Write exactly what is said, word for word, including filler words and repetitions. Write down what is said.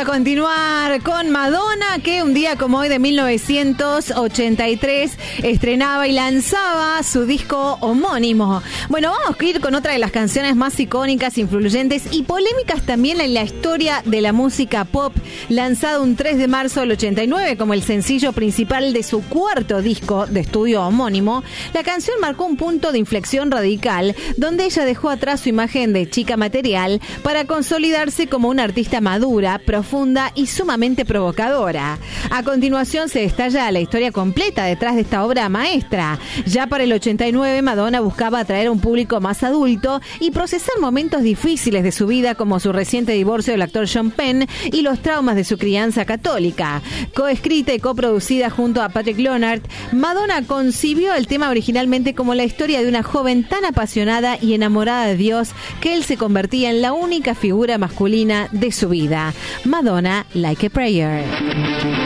a continuar con Madonna, que un día como hoy de mil novecientos ochenta y tres estrenaba y lanzaba su disco homónimo. Bueno, vamos a ir con otra de las canciones más icónicas, influyentes y polémicas también en la historia de la música pop, lanzado un tres de marzo del ochenta y nueve como el sencillo principal de su cuarto disco de estudio homónimo. La canción marcó un punto de inflexión radical, donde ella dejó atrás su imagen de chica material para consolidarse como una artista madura, profunda y sumamente provocadora. A continuación se detalla la historia completa detrás de esta obra maestra. Ya para el ochenta y nueve, Madonna buscaba atraer a un público más adulto y procesar momentos difíciles de su vida, como su reciente divorcio del actor Sean Penn y los traumas de su crianza católica. Coescrita y coproducida junto a Patrick Leonard, Madonna concibió el tema originalmente como la historia de una joven tan apasionada y enamorada de Dios que él se convertía en la única figura masculina de su vida. Madonna, Like a Prayer.